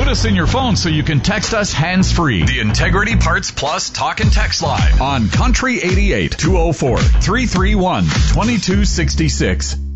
Put us in your phone so you can text us hands-free. The Integrity Parts Plus Talk and Text Line on Country 88 204 331 2266.